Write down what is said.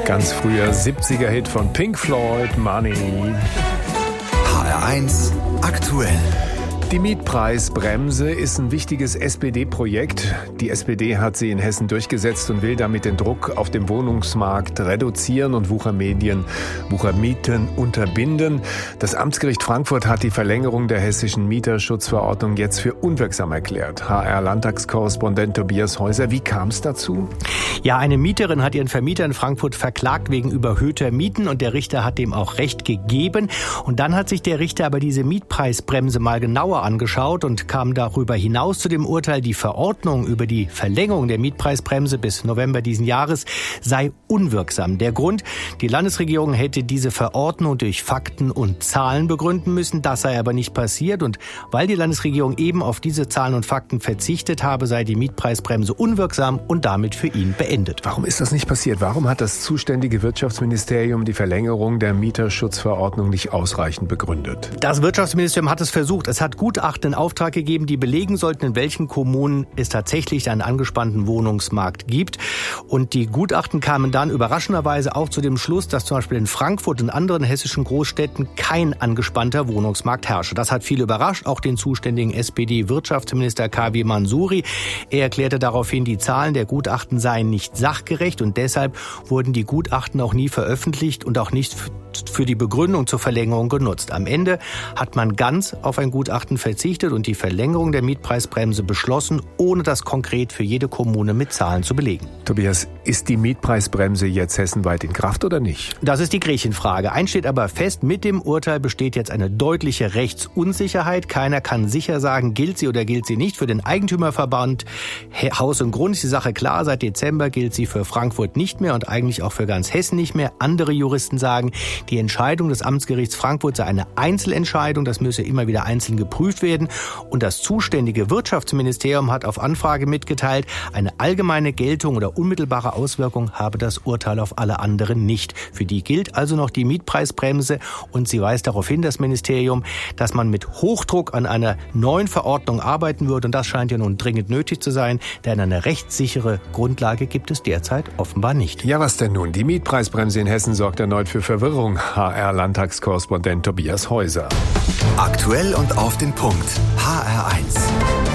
Ganz früher 70er-Hit von Pink Floyd, Money. HR1 aktuell. Die Mietpreisbremse ist ein wichtiges SPD-Projekt. Die SPD hat sie in Hessen durchgesetzt und will damit den Druck auf dem Wohnungsmarkt reduzieren und Wuchermieten unterbinden. Das Amtsgericht Frankfurt hat die Verlängerung der hessischen Mieterschutzverordnung jetzt für unwirksam erklärt. HR-Landtagskorrespondent Tobias Häuser, wie kam es dazu? Ja, eine Mieterin hat ihren Vermieter in Frankfurt verklagt wegen überhöhter Mieten und der Richter hat dem auch Recht gegeben. Und dann hat sich der Richter aber diese Mietpreisbremse mal genauer angeschaut und kam darüber hinaus zu dem Urteil, die Verordnung über die Verlängerung der Mietpreisbremse bis November diesen Jahres sei unwirksam. Der Grund, die Landesregierung hätte diese Verordnung durch Fakten und Zahlen begründen müssen. Das sei aber nicht passiert. Und weil die Landesregierung eben auf diese Zahlen und Fakten verzichtet habe, sei die Mietpreisbremse unwirksam und damit für ihn beendet. Warum ist das nicht passiert? Warum hat das zuständige Wirtschaftsministerium die Verlängerung der Mieterschutzverordnung nicht ausreichend begründet? Das Wirtschaftsministerium hat es versucht. Es hat Gutachten in Auftrag gegeben, die belegen sollten, in welchen Kommunen es tatsächlich einen angespannten Wohnungsmarkt gibt. Und die Gutachten kamen dann überraschenderweise auch zu dem Schluss, dass zum Beispiel in Frankfurt und anderen hessischen Großstädten kein angespannter Wohnungsmarkt herrsche. Das hat viele überrascht, auch den zuständigen SPD-Wirtschaftsminister Kavi Mansouri. Er erklärte daraufhin, die Zahlen der Gutachten seien nicht sachgerecht und deshalb wurden die Gutachten auch nie veröffentlicht und auch nicht für die Begründung zur Verlängerung genutzt. Am Ende hat man ganz auf ein Gutachten verzichtet und die Verlängerung der Mietpreisbremse beschlossen, ohne das konkret für jede Kommune mit Zahlen zu belegen. Tobias, ist die Mietpreisbremse jetzt hessenweit in Kraft oder nicht? Das ist die Gretchenfrage. Eins steht aber fest, mit dem Urteil besteht jetzt eine deutliche Rechtsunsicherheit. Keiner kann sicher sagen, gilt sie oder gilt sie nicht. Für den Eigentümerverband Haus und Grund ist die Sache klar. Seit Dezember gilt sie für Frankfurt nicht mehr und eigentlich auch für ganz Hessen nicht mehr. Andere Juristen sagen, die Entscheidung des Amtsgerichts Frankfurt sei eine Einzelentscheidung. Das müsse immer wieder einzeln geprüft werden. Und das zuständige Wirtschaftsministerium hat auf Anfrage mitgeteilt, eine allgemeine Geltung oder unmittelbare Auswirkung habe das Urteil auf alle anderen nicht. Für die gilt also noch die Mietpreisbremse und sie weist darauf hin, das Ministerium, dass man mit Hochdruck an einer neuen Verordnung arbeiten würde. Und das scheint ja nun dringend nötig zu sein, denn eine rechtssichere Grundlage gibt es derzeit offenbar nicht. Ja, was denn nun? Die Mietpreisbremse in Hessen sorgt erneut für Verwirrung. HR-Landtagskorrespondent Tobias Häuser. Aktuell und auf den Punkt. HR1.